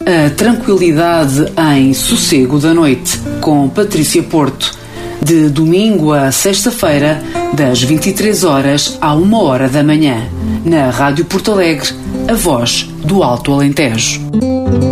a tranquilidade em Sossego da Noite, com Patrícia Porto, de domingo a sexta-feira, das 23 horas à 1h da manhã, na Rádio Porto Alegre, a voz do Alto Alentejo.